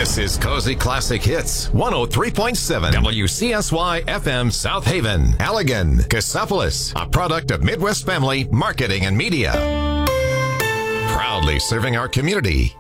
This is Cozy Classic Hits, 103.7 WCSY FM South Haven, Allegan, Cassopolis, a product of Midwest Family Marketing and Media. Proudly serving our community.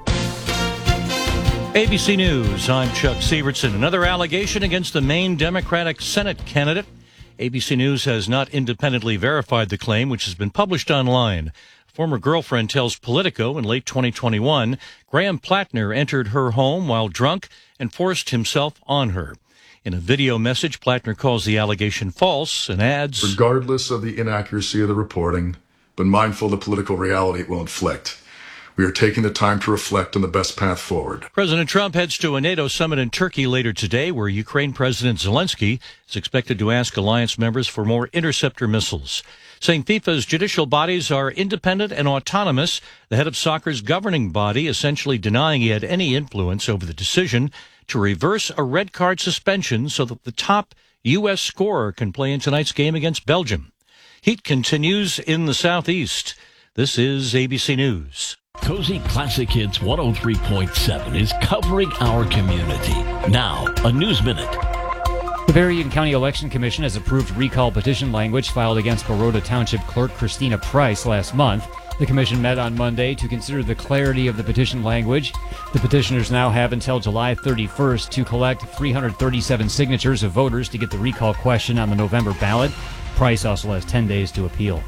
ABC News, I'm Chuck Sievertson. Another allegation against the Maine Democratic Senate candidate. ABC News has not independently verified the claim, which has been published online. Former girlfriend tells Politico in late 2021, Graham Plattner entered her home while drunk and forced himself on her. In a video message, Plattner calls the allegation false and adds, regardless of the inaccuracy of the reporting, but mindful of the political reality it will inflict, we are taking the time to reflect on the best path forward. President Trump heads to a NATO summit in Turkey later today, where Ukraine President Zelensky is expected to ask alliance members for more interceptor missiles. Saying FIFA's judicial bodies are independent and autonomous, the head of soccer's governing body essentially denying he had any influence over the decision to reverse a red card suspension so that the top U.S. scorer can play in tonight's game against Belgium. Heat continues in the southeast. This is ABC News. Cozy Classic Hits 103.7 is covering our community. Now, a News Minute. The Berrien County Election Commission has approved recall petition language filed against Baroda Township Clerk Christina Price last month. The commission met on Monday to consider the clarity of the petition language. The petitioners now have until July 31st to collect 337 signatures of voters to get the recall question on the November ballot. Price also has 10 days to appeal.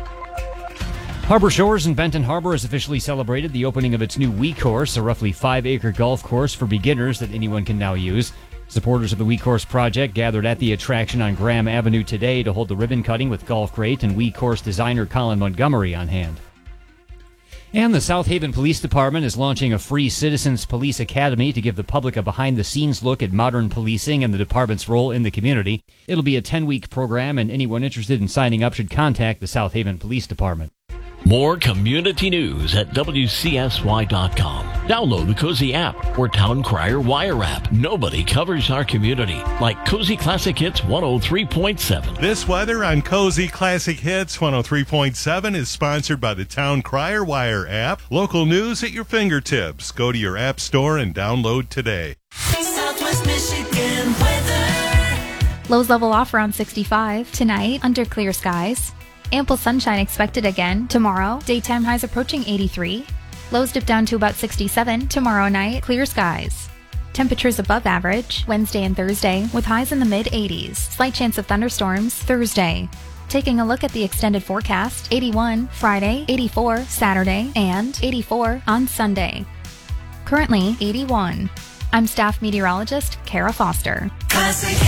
Harbor Shores in Benton Harbor has officially celebrated the opening of its new Wii Course, a roughly 5-acre golf course for beginners that anyone can now use. Supporters of the Wii Course project gathered at the attraction on Graham Avenue today to hold the ribbon cutting with golf great and Wii Course designer Colin Montgomery on hand. And the South Haven Police Department is launching a free Citizens Police Academy to give the public a behind-the-scenes look at modern policing and the department's role in the community. It'll be a 10-week program, and anyone interested in signing up should contact the South Haven Police Department. More community news at WCSY.com. Download the Cozy app or Town Crier Wire app. Nobody covers our community like Cozy Classic Hits 103.7. This weather on Cozy Classic Hits 103.7 is sponsored by the Town Crier Wire app. Local news at your fingertips. Go to your app store and download today. Southwest Michigan weather. Lows level off around 65. Tonight, under clear skies. Ample sunshine expected again tomorrow. Daytime highs approaching 83. Lows dip down to about 67. Tomorrow night, clear skies. Temperatures above average Wednesday and Thursday with highs in the mid-80s. Slight chance of thunderstorms Thursday. Taking a look at the extended forecast, 81 Friday, 84 Saturday, and 84 on Sunday. Currently 81. I'm staff meteorologist Kara Foster. Classic